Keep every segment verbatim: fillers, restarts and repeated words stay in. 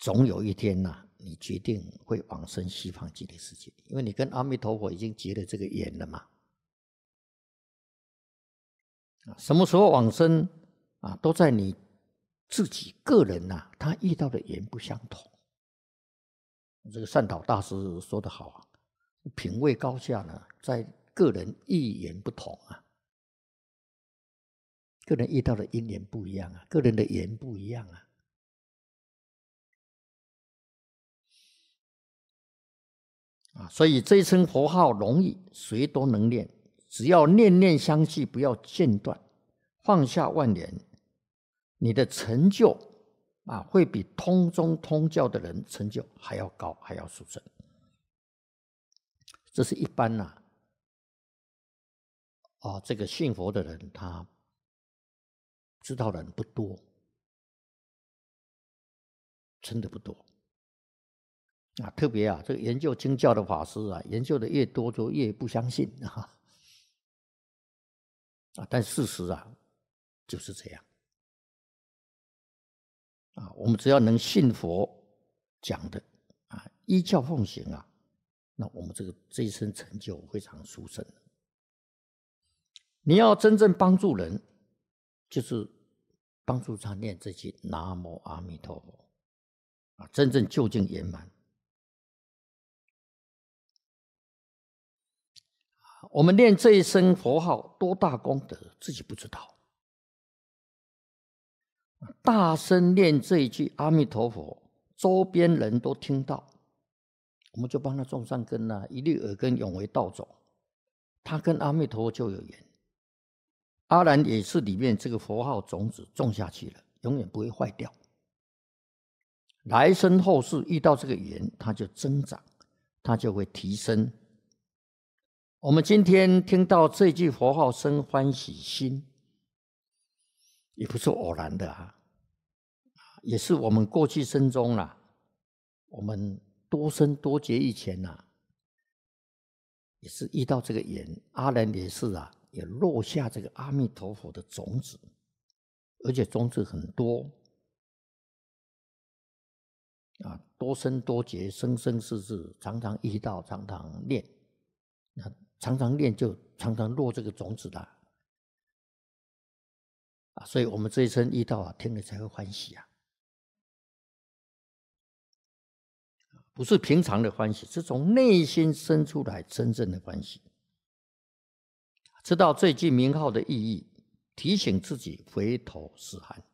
总有一天呐、啊，你决定会往生西方极乐世界，因为你跟阿弥陀佛已经结了这个缘了嘛。什么时候往生啊，都在你自己个人呐、啊，他遇到的缘不相同。这个善导大师说得好啊，品位高下呢，在个人因缘不同啊，个人遇到的因缘不一样啊，个人的缘不一样啊。啊，所以这一声佛号容易，谁都能念，只要念念相续，不要间断，放下万缘，你的成就啊，会比通宗通教的人成就还要高，还要殊胜。这是一般呐、啊，啊，这个信佛的人他知道的人不多，真的不多。啊，特别啊，这个研究经教的法师啊，研究的越多，就越不相信啊。啊，但事实啊，就是这样。啊，我们只要能信佛讲的啊，依教奉行啊，那我们这个这一生成就非常殊胜。你要真正帮助人，就是帮助他念这句南无阿弥陀佛啊，真正究竟圆满。我们念这一声佛号多大功德，自己不知道。大声念这一句阿弥陀佛，周边人都听到，我们就帮他种善根啊，一律耳根永为道种，他跟阿弥陀佛就有缘。阿难也是里面这个佛号种子种下去了，永远不会坏掉。来生后世遇到这个缘，它就增长，它就会提升。我们今天听到这句佛号生欢喜心，也不是偶然的啊，也是我们过去生中啊，我们多生多劫以前啊，也是遇到这个缘，阿难也是啊，也落下这个阿弥陀佛的种子，而且种子很多啊，多生多劫，生生世世，常常遇到，常常念，那常常念就常常落这个种子的啊，所以我们这一生遇到啊，听了才会欢喜啊，不是平常的欢喜，是从内心生出来真正的欢喜。知道这句名号的意义，提醒自己回头是岸。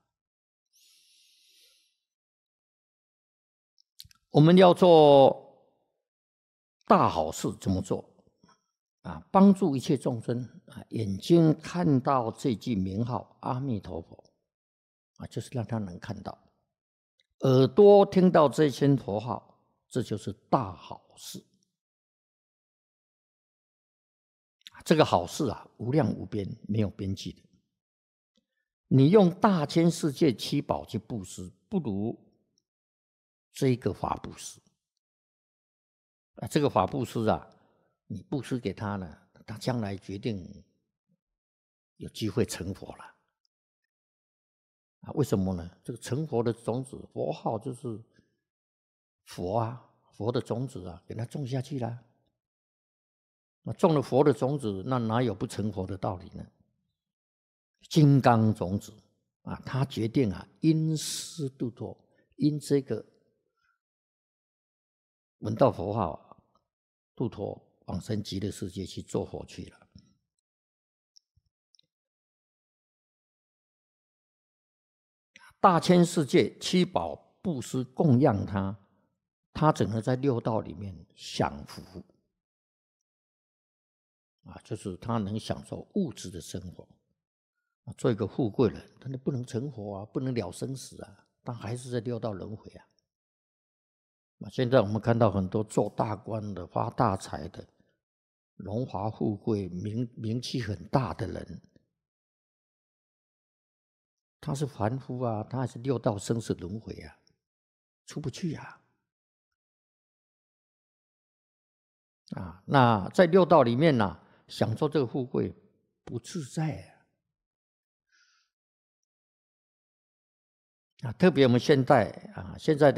我们要做大好事，怎么做啊？帮助一切众生啊！眼睛看到这句名号阿弥陀佛啊，就是让他能看到；耳朵听到这声佛号，这就是大好事。这个好事啊，无量无边，没有边际的。你用大千世界七宝去布施，不如这个法布施啊！这个法布施啊，你布施给他呢，他将来决定有机会成佛了啊！为什么呢？这个成佛的种子，佛号就是佛啊，佛的种子啊，给他种下去了。那种了佛的种子，那哪有不成佛的道理呢？金刚种子啊，他决定啊，因施度脱，因这个闻到佛号啊，度脱往生极乐世界去做佛去了。大千世界七宝布施供养他，他整个在六道里面享福啊，就是他能享受物质的生活。做一个富贵人，但是不能成佛啊，不能了生死啊，但还是在六道轮回啊。现在我们看到很多做大官的、发大财的、荣华富贵、名名气很大的人，他是凡夫啊，他还是六道生死轮回啊，出不去啊。啊，那在六道里面呢、啊，享受这个富贵不自在啊。啊，特别我们现在啊，现在的。